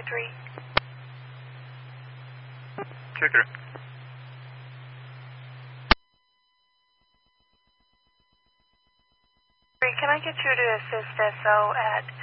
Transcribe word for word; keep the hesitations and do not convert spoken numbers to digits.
three. two three. Can I get you to assist S O at